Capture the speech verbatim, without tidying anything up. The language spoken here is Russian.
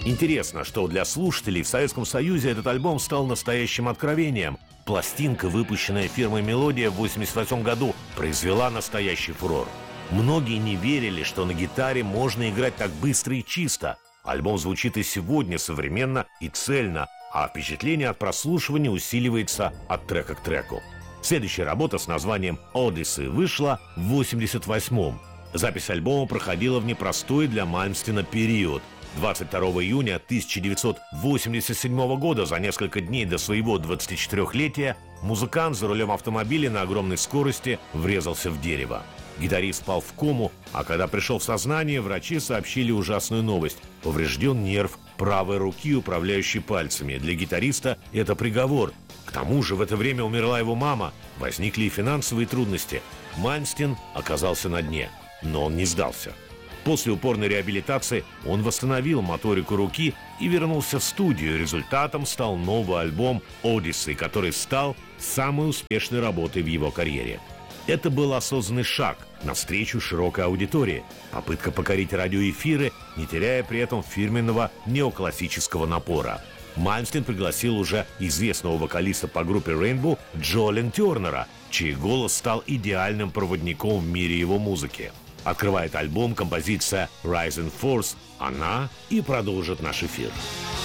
Интересно, что для слушателей в Советском Союзе этот альбом стал настоящим откровением. Пластинка, выпущенная фирмой «Мелодия» в восемьдесят восьмом году, произвела настоящий фурор. Многие не верили, что на гитаре можно играть так быстро и чисто. Альбом звучит и сегодня современно и цельно, а впечатление от прослушивания усиливается от трека к треку. Следующая работа с названием «Odyssey» вышла в восемьдесят восьмом. Запись альбома проходила в непростой для Мальмстена период. двадцать второго июня тысяча девятьсот восемьдесят седьмого года, за несколько дней до своего двадцатичетырёхлетия, музыкант за рулем автомобиля на огромной скорости врезался в дерево. Гитарист впал в кому, а когда пришел в сознание, врачи сообщили ужасную новость. Поврежден нерв правой руки, управляющей пальцами. Для гитариста это приговор. К тому же в это время умерла его мама. Возникли и финансовые трудности. Мальмстен оказался на дне, но он не сдался. После упорной реабилитации он восстановил моторику руки и вернулся в студию. Результатом стал новый альбом «Odyssey», который стал самой успешной работой в его карьере. Это был осознанный шаг навстречу широкой аудитории, попытка покорить радиоэфиры, не теряя при этом фирменного неоклассического напора. Мальмстен пригласил уже известного вокалиста по группе Rainbow Джолин Тернера, чей голос стал идеальным проводником в мире его музыки. Открывает альбом композиция «Rising Force». Она и продолжит наш эфир.